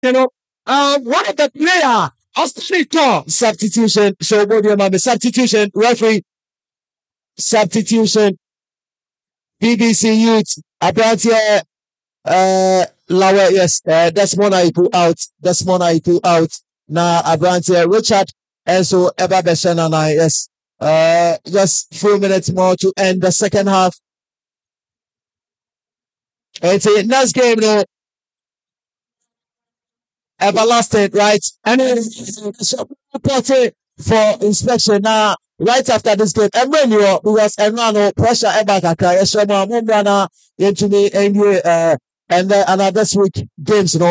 You know, one of the player, Austin Shaw, substitution, so what do you remember? Substitution, referee, substitution, BBC Youth, Abrantia, Lawa, yes, Desmond Aipu out, Desmond Aipu out, na Abrantia, Richard, and so Eba Beshanana, yes, just few minutes more to end the second half. It's a nice game, no, everlasting, right? And then reported for inspection now. Right after this game, and when you because everyone pressure ever kakra, yes, into me and then another week games,